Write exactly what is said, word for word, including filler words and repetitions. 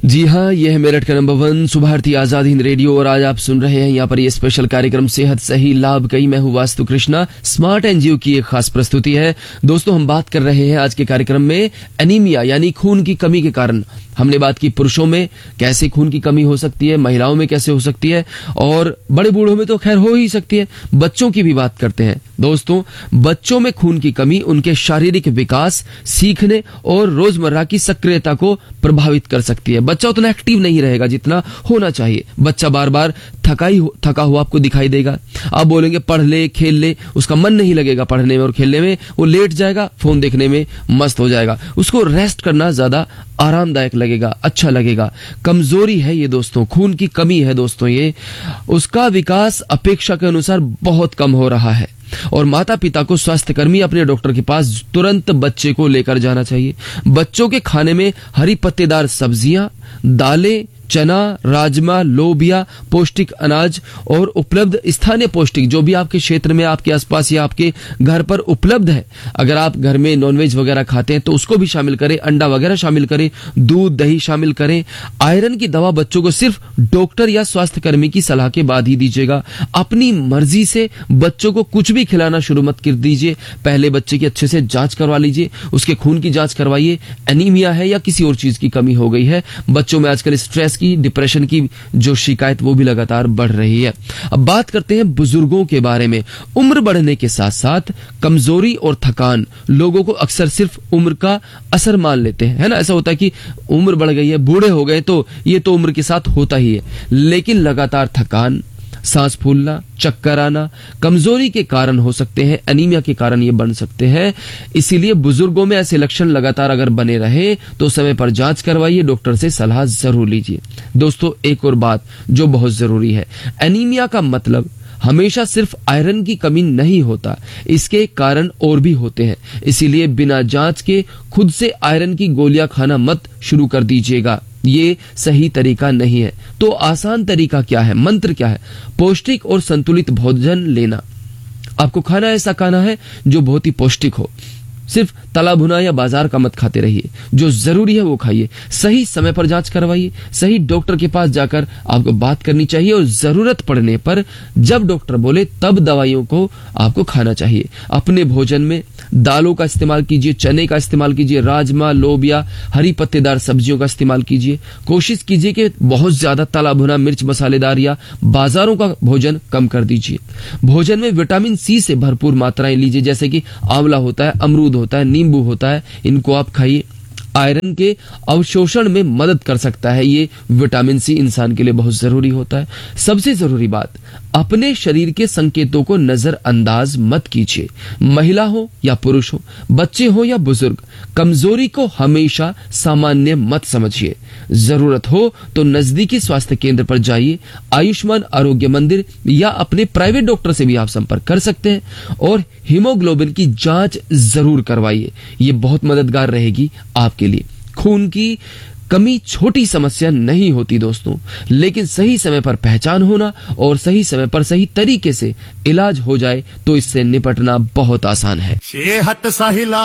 जी हाँ, ये है मेरठ का number one Subharti Azad Hind radio और आज आप सुन रहे हैं यहाँ पर ये स्पेशल कार्यक्रम सेहत सही लाभ कई। मैं हूँ वास्तु कृष्णा। स्मार्ट एनजीओ की एक खास प्रस्तुति है। दोस्तों, हम बात कर रहे हैं आज के कार्यक्रम में एनीमिया यानी खून की कमी के कारण। हमने बात की पुरुषों में कैसे खून की कमी हो सकती है, महिलाओं में कैसे हो सकती है और बड़े बूढ़ों में तो खैर हो ही सकती है। बच्चों की भी बात करते हैं। दोस्तों, बच्चों में खून की कमी उनके शारीरिक विकास, सीखने और रोजमर्रा की सक्रियता को प्रभावित कर सकती है। बच्चा उतना एक्टिव नहीं रहेगा जितना होना चाहिए। बच्चा बार बार थकाई थका हुआ आपको दिखाई देगा। आप बोलेंगे पढ़ ले, खेल ले, उसका मन नहीं लगेगा पढ़ने में और खेलने में। वो लेट जाएगा, फोन देखने में मस्त हो जाएगा। उसको रेस्ट करना ज्यादा आरामदायक लगेगा, अच्छा लगेगा। कमजोरी है ये दोस्तों, खून की कमी है दोस्तों ये। उसका विकास अपेक्षा के अनुसार बहुत कम हो रहा है और माता पिता को स्वास्थ्यकर्मी अपने डॉक्टर के पास तुरंत बच्चे को लेकर जाना चाहिए। बच्चों के खाने में हरी पत्तेदार सब्जियां, दालें, चना, राजमा, लोबिया, पौष्टिक अनाज और उपलब्ध स्थानीय पौष्टिक जो भी आपके क्षेत्र में, आपके आसपास या आपके घर पर उपलब्ध है। अगर आप घर में नॉनवेज वगैरह खाते हैं तो उसको भी शामिल करें, अंडा वगैरह शामिल करें, दूध दही शामिल करें। आयरन की दवा बच्चों को सिर्फ डॉक्टर या स्वास्थ्यकर्मी की सलाह के बाद ही दीजिएगा। अपनी मर्जी से बच्चों को कुछ भी खिलाना शुरू मत कर दीजिए। पहले बच्चे की अच्छे से जांच करवा लीजिए, उसके खून की जांच करवाइए। एनीमिया है या किसी और चीज की कमी हो गई है। बच्चों में आजकल स्ट्रेस की, डिप्रेशन की जो शिकायत वो भी लगातार बढ़ रही है। अब बात करते हैं बुजुर्गों के बारे में। उम्र बढ़ने के साथ साथ कमजोरी और थकान लोगों को अक्सर सिर्फ उम्र का असर मान लेते हैं, है ना। ऐसा होता है कि उम्र बढ़ गई है, बूढ़े हो गए तो ये तो उम्र के साथ होता ही है। लेकिन लगातार थकान, सांस फूलना, चक्कर आना कमजोरी के कारण हो सकते हैं, एनीमिया के कारण ये बन सकते हैं। इसीलिए बुजुर्गों में ऐसे लक्षण लगातार अगर बने रहे तो समय पर जांच करवाइए, डॉक्टर से सलाह जरूर लीजिए। दोस्तों, एक और बात जो बहुत जरूरी है, एनीमिया का मतलब हमेशा सिर्फ आयरन की कमी नहीं होता, इसके कारण और भी होते हैं। इसीलिए बिना जांच के खुद से आयरन की गोलियां खाना मत शुरू कर दीजिएगा, ये सही तरीका नहीं है। तो आसान तरीका क्या है, मंत्र क्या है? पौष्टिक और संतुलित भोजन लेना। आपको खाना ऐसा खाना है जो बहुत ही पौष्टिक हो। सिर्फ तला भुना या बाजार का मत खाते रहिए, जो जरूरी है वो खाइए। सही समय पर जांच करवाइए, सही डॉक्टर के पास जाकर आपको बात करनी चाहिए और जरूरत पड़ने पर जब डॉक्टर बोले तब दवाइयों को आपको खाना चाहिए। अपने भोजन में दालों का इस्तेमाल कीजिए, चने का इस्तेमाल कीजिए, राजमा, लोबिया, हरी पत्तेदार सब्जियों का इस्तेमाल कीजिए। कोशिश कीजिए कि बहुत ज्यादा तला भुना, मिर्च मसालेदार या बाजारों का भोजन कम कर दीजिए। भोजन में विटामिन सी से भरपूर मात्राएं लीजिए, जैसे कि आंवला होता है, अमरूद होता है, नींबू होता है, इनको आप खाइए। आयरन के अवशोषण में मदद कर सकता है ये विटामिन सी, इंसान के लिए बहुत जरूरी होता है। सबसे जरूरी बात, अपने शरीर के संकेतों को नजरअंदाज मत कीजिए। महिला हो या पुरुष हो, बच्चे हो या बुजुर्ग, कमजोरी को हमेशा सामान्य मत समझिए। जरूरत हो तो नजदीकी स्वास्थ्य केंद्र पर जाइए, आयुष्मान आरोग्य मंदिर या अपने प्राइवेट डॉक्टर से भी आप संपर्क कर सकते हैं और हीमोग्लोबिन की जांच जरूर करवाइए। ये बहुत मददगार रहेगी आपके लिए। खून की कमी छोटी समस्या नहीं होती दोस्तों, लेकिन सही समय पर पहचान होना और सही समय पर सही तरीके से इलाज हो जाए तो इससे निपटना बहुत आसान है। सेहत सही